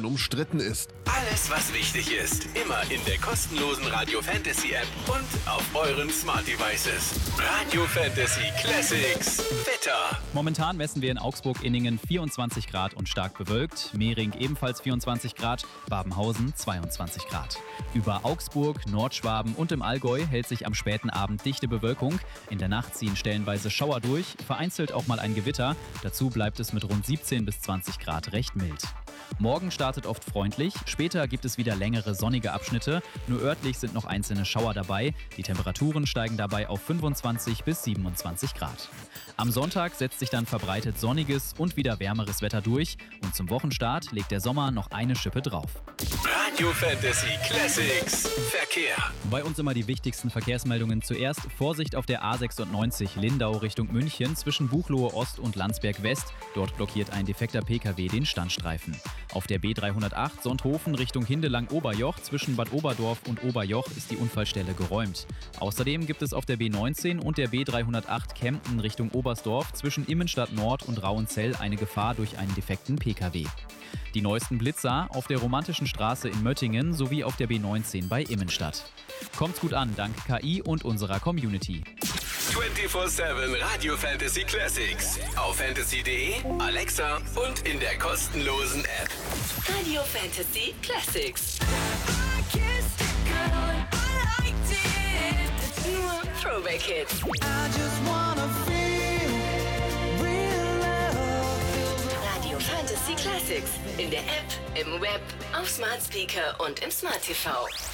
und umstritten ist. Alles, was wichtig ist, immer in der kostenlosen Radio Fantasy App und auf euren Smart Devices. Radio Fantasy Classics Wetter. Momentan messen wir in Augsburg-Inningen 24 Grad und stark bewölkt, Mehring ebenfalls 24 Grad, Babenhausen 22 Grad. Über Augsburg, Nordschwaben und im Allgäu hält sich am späten Abend dichte Bewölkung. In der Nacht ziehen stellenweise Schauer durch, vereinzelt auch mal ein Gewitter. Dazu bleibt es mit rund 17 bis 20 Grad recht mild. Morgen startet oft freundlich, später gibt es wieder längere sonnige Abschnitte, nur örtlich sind noch einzelne Schauer dabei. Die Temperaturen steigen dabei auf 25 bis 27 Grad. Am Sonntag setzt sich dann verbreitet sonniges und wieder wärmeres Wetter durch und zum Wochenstart legt der Sommer noch eine Schippe drauf. Radio Fantasy Classics Verkehr. Bei uns immer die wichtigsten Verkehrsmeldungen zuerst. Vorsicht auf der A96 Lindau Richtung München zwischen Buchloe Ost und Landsberg West. Dort blockiert ein defekter Pkw den Standstreifen. Auf der B308 Sonthofen Richtung Hindelang-Oberjoch zwischen Bad Oberdorf und Oberjoch ist die Unfallstelle geräumt. Außerdem gibt es auf der B19 und der B308 Kempten Richtung Oberstdorf zwischen Immenstadt Nord und Rauenzell eine Gefahr durch einen defekten Pkw. Die neuesten Blitzer auf der Romantischen Straße in Möttingen sowie auf der B19 bei Immenstadt. Kommt's gut an, dank KI und unserer Community. 24/7 Radio Fantasy Classics. Auf fantasy.de, Alexa und in der kostenlosen App. Radio Fantasy Classics. Nur Throwback Hits. Radio Fantasy Classics. In der App, im Web, auf Smart Speaker und im Smart TV.